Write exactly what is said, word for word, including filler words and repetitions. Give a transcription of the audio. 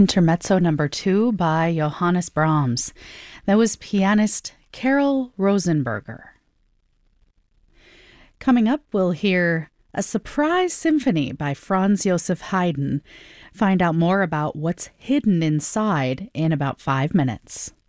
Intermezzo number two by Johannes Brahms. That was pianist Carol Rosenberger. Coming up, we'll hear a surprise symphony by Franz Joseph Haydn. Find out more about what's hidden inside in about five minutes.